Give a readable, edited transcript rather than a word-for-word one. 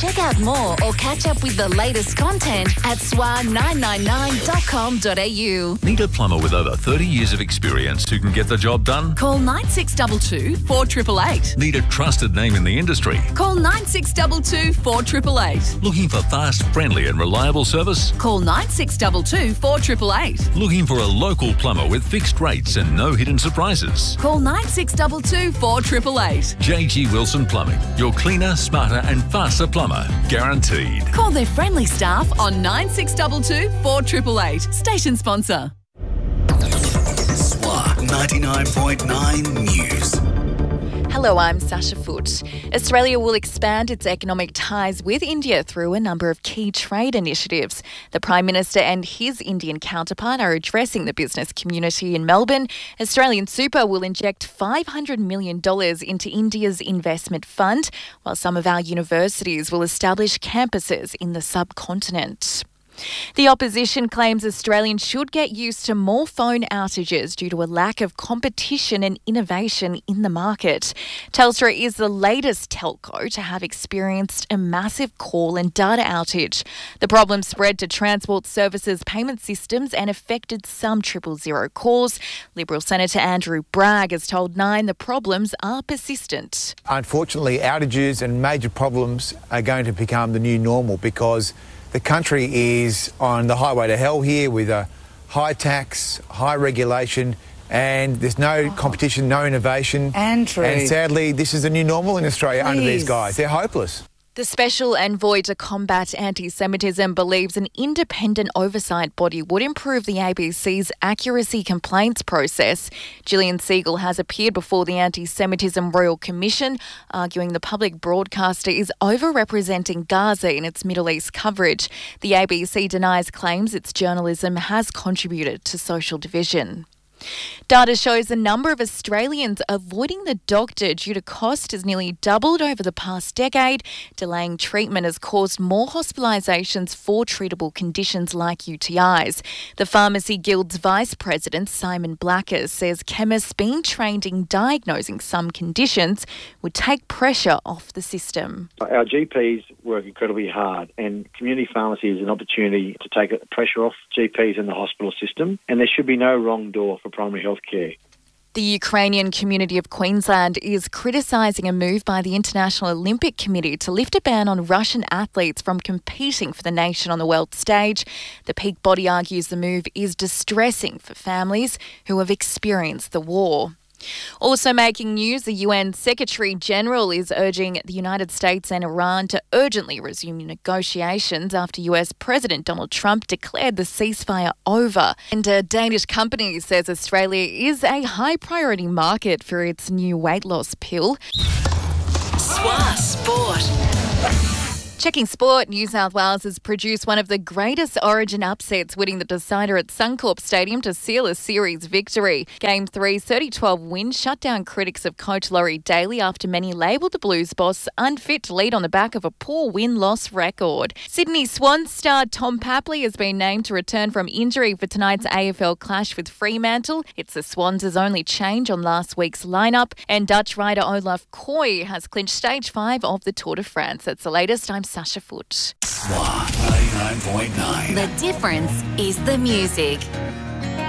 Check out more or catch up with the latest content at swa999.com.au. Need a plumber with over 30 years of experience who can get the job done? Call 9622 4888. Need a trusted name in the industry? Call 9622 4888. Looking for fast, friendly and reliable service? Call 9622 4888. Looking for a local plumber with fixed rates and no hidden surprises? Call 9622 4888. JG Wilson Plumbing, your cleaner, smarter and faster plumber, guaranteed. Call their friendly staff on 9622 4888. Station sponsor. SWA 99.9 News. Hello, I'm Sasha Foote. Australia will expand its economic ties with India through a number of key trade initiatives. The Prime Minister and his Indian counterpart are addressing the business community in Melbourne. Australian Super will inject $500 million into India's investment fund, while some of our universities will establish campuses in the subcontinent. The opposition claims Australians should get used to more phone outages due to a lack of competition and innovation in the market. Telstra is the latest telco to have experienced a massive call and data outage. The problem spread to Transport Services payment systems and affected some 000 calls. Liberal Senator Andrew Bragg has told Nine the problems are persistent. Unfortunately, outages and major problems are going to become the new normal because the country is on the highway to hell here with a high tax, high regulation, and there's no competition, no innovation. Andrew. And sadly, this is the new normal in Australia under these guys. They're hopeless. The Special Envoy to Combat Anti-Semitism believes an independent oversight body would improve the ABC's accuracy complaints process. Gillian Siegel has appeared before the Anti-Semitism Royal Commission, arguing the public broadcaster is overrepresenting Gaza in its Middle East coverage. The ABC denies claims its journalism has contributed to social division. Data shows the number of Australians avoiding the doctor due to cost has nearly doubled over the past decade. Delaying treatment has caused more hospitalisations for treatable conditions like UTIs. The Pharmacy Guild's Vice President, Simon Blacker, says chemists being trained in diagnosing some conditions would take pressure off the system. Our GPs work incredibly hard, and community pharmacy is an opportunity to take pressure off GPs in the hospital system, and there should be no wrong door for primary health care. The Ukrainian community of Queensland is criticising a move by the International Olympic Committee to lift a ban on Russian athletes from competing for the nation on the world stage. The peak body argues the move is distressing for families who have experienced the war. Also making news, the UN Secretary-General is urging the United States and Iran to urgently resume negotiations after US President Donald Trump declared the ceasefire over. And a Danish company says Australia is a high-priority market for its new weight loss pill. SWA Sport. Checking sport, New South Wales has produced one of the greatest Origin upsets, winning the decider at Suncorp Stadium to seal a series victory. Game 3's 30-12 win shut down critics of coach Laurie Daly after many labelled the Blues boss unfit to lead on the back of a poor win-loss record. Sydney Swans star Tom Papley has been named to return from injury for tonight's AFL clash with Fremantle. It's the Swans' only change on last week's lineup, and Dutch rider Olaf Koy has clinched stage 5 of the Tour de France. That's the latest. I'm Sasha Foote. SWA 99.9. The difference is the music.